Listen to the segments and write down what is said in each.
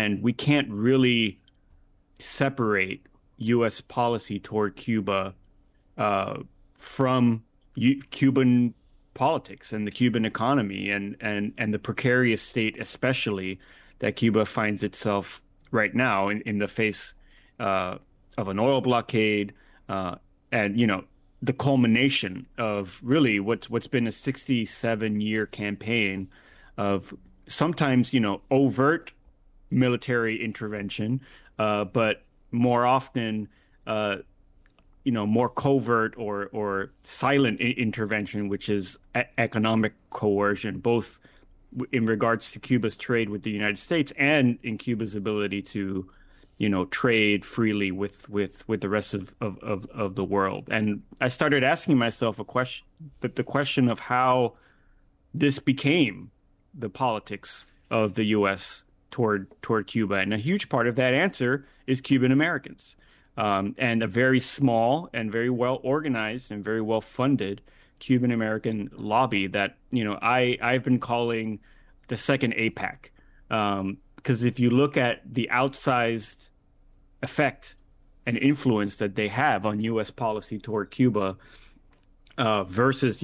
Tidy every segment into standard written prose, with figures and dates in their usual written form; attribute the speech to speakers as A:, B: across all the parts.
A: and we can't really separate U.S. policy toward Cuba uh, from Cuban politics and the Cuban economy and the precarious state, especially that Cuba finds itself right now in the face uh, of an oil blockade, uh, and the culmination of really what's been a 67-year campaign of sometimes overt military intervention, but more often, uh, more covert or silent intervention, which is economic coercion, both in regards to Cuba's trade with the United States and in Cuba's ability to, trade freely with the rest of the world. And I started asking myself the question of how this became the politics of the U.S. toward Cuba, and a huge part of that answer is Cuban Americans, and a very small and very well organized and very well funded Cuban American lobby that I've been calling the second APAC, because if you look at the outsized effect and influence that they have on U.S. policy toward Cuba, versus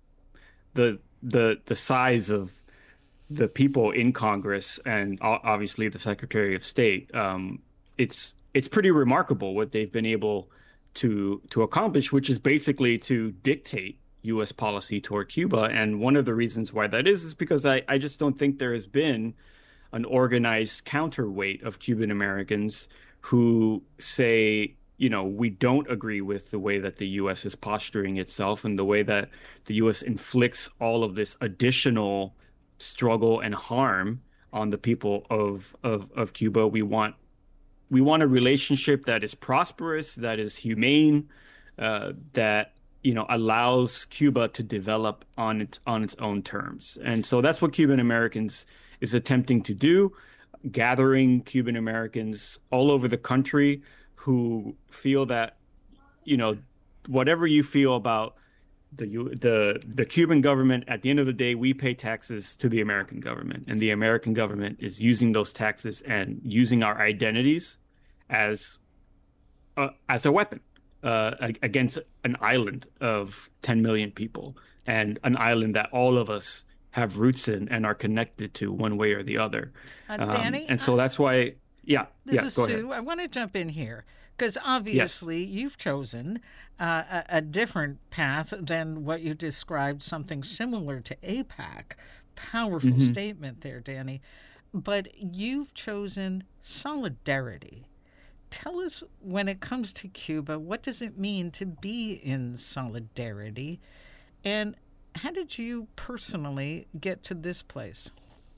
A: the size of the people in Congress and obviously the Secretary of State, it's pretty remarkable what they've been able to accomplish, which is basically to dictate U.S. policy toward Cuba. And one of the reasons why that is because I just don't think there has been an organized counterweight of Cuban Americans who say, we don't agree with the way that the U.S. is posturing itself and the way that the U.S. inflicts all of this additional struggle and harm on the people of Cuba. We want a relationship that is prosperous, that is humane, that allows Cuba to develop on its own terms. And so that's what Cuban Americans is attempting to do, gathering Cuban Americans all over the country who feel that whatever you feel about the Cuban government, at the end of the day, we pay taxes to the American government, and the American government is using those taxes and using our identities as a weapon against an island of 10 million people, and an island that all of us have roots in and are connected to one way or the other.
B: Danny,
A: and so that's why,
B: this is
A: go
B: Sue.
A: ahead.
B: I want to jump in here because obviously you've chosen a different path than what you described, something similar to APAC. Powerful statement there, Danny. But you've chosen solidarity. Tell us, when it comes to Cuba, what does it mean to be in solidarity? And how did you personally get to this place?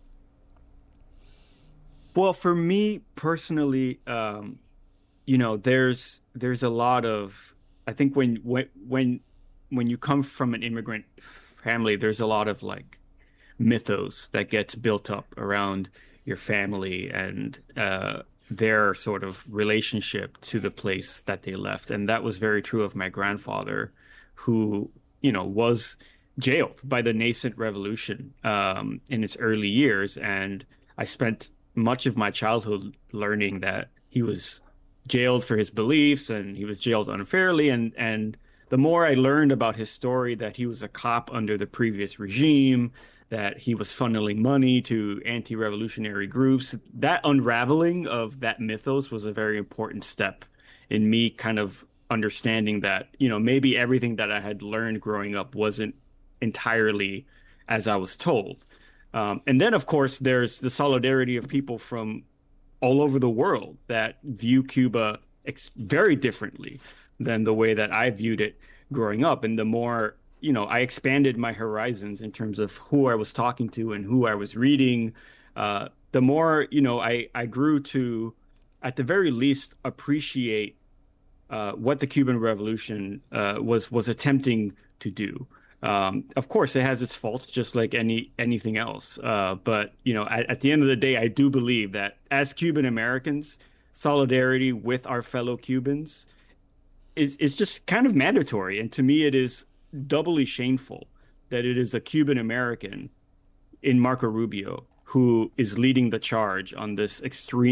A: Well, for me personally, there's a lot of, I think when you come from an immigrant family, there's a lot of like mythos that gets built up around your family and their sort of relationship to the place that they left. And that was very true of my grandfather, who, was jailed by the nascent revolution in its early years. And I spent much of my childhood learning that he was jailed for his beliefs and he was jailed unfairly. And the more I learned about his story, that he was a cop under the previous regime, that he was funneling money to anti-revolutionary groups, that unraveling of that mythos was a very important step in me kind of understanding that, maybe everything that I had learned growing up wasn't entirely as I was told. And then, of course, there's the solidarity of people from all over the world that view Cuba very differently than the way that I viewed it growing up. And the more, I expanded my horizons in terms of who I was talking to and who I was reading, the more, I grew to, at the very least, appreciate what the Cuban Revolution was attempting to do. Of course, it has its faults, just like anything else. But at the end of the day, I do believe that as Cuban Americans, solidarity with our fellow Cubans is just kind of mandatory. And to me, it is doubly shameful that it is a Cuban American in Marco Rubio who is leading the charge on this extreme